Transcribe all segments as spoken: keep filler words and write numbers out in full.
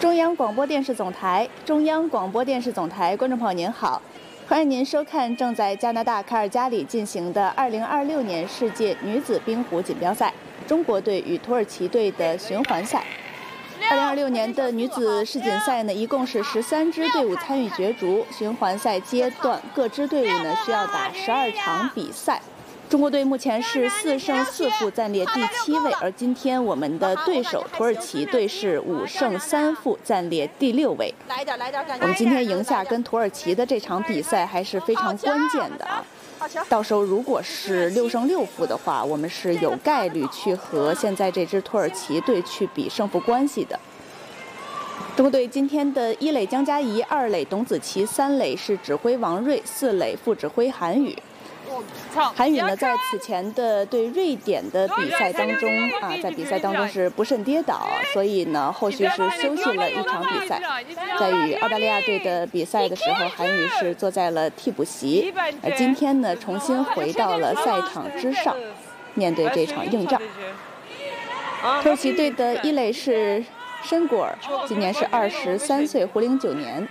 中央广播电视总台，中央广播电视总台，观众朋友您好，欢迎您收看正在加拿大卡尔加里进行的二零二六年世界女子冰壶锦标赛中国队与土耳其队的循环赛。二零二六年的女子世锦赛呢，一共是十三支队伍参与角逐，循环赛阶段各支队伍呢需要打十二场比赛。中国队目前是四胜四负，暂列第七位，而今天我们的对手土耳其队是五胜三负，暂列第六位。我们今天赢下跟土耳其的这场比赛还是非常关键的啊！到时候如果是六胜六负的话，我们是有概率去和现在这支土耳其队去比胜负关系的。中国队今天的一垒江嘉怡，二垒董子琪，三垒是指挥王睿，四垒副指挥韩宇。韩宇呢，在此前的对瑞典的比赛当中啊，在比赛当中是不慎跌倒，所以呢，后续是休息了一场比赛。在与澳大利亚队的比赛的时候，韩宇是坐在了替补席，而今天呢，重新回到了赛场之上，面对这场硬仗。土耳其队的一垒是申古尔，今年是二十三岁，活龄九年。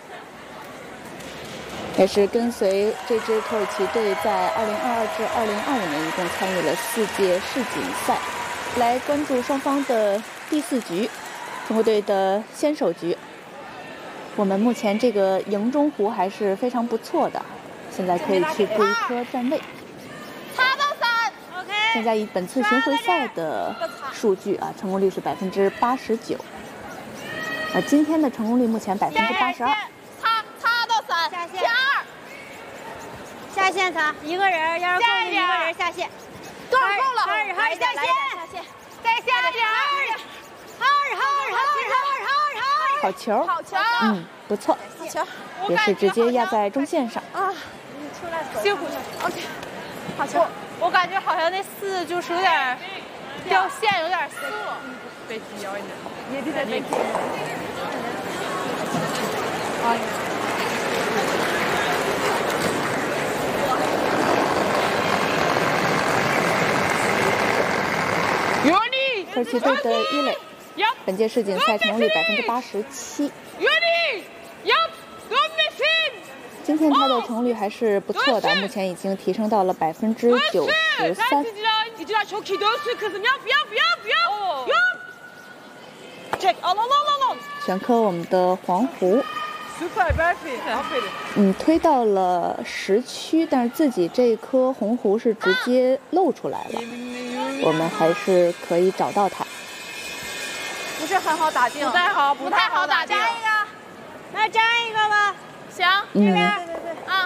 也是跟随这支土耳其队在二零二二至二零二五年一共参与了四届世锦赛。来关注双方的第四局，中国队的先手局。我们目前这个营中湖还是非常不错的，现在可以去布一颗站位。 插到三 ，OK。 现在以本次巡回赛的数据啊，成功率是百分之八十九。呃，今天的成功率目前百分之八十二。 下线，二，下线擦一个人，要是后面一个人下线，多少够了？二二下线，再下点二，二二二二二， 好球， 好球， 嗯，不错， 好球， 也是直接压在中线上啊，辛苦了 ，OK， 好球，我感觉好像那四就是有点掉线，有点四，被踢了一点，也得被踢，哎。 土耳其队的一垒，本届世锦赛成功率百分之八十七。今天他的成功率还是不错的，目前已经提升到了百分之九十三。选科我们的黄湖，嗯，推到了十区，但是自己这颗红湖是直接露出来了。我们还是可以找到它， 不是很好打进，不太好，不太好打进。加一个，来粘一个吧，行， 嗯。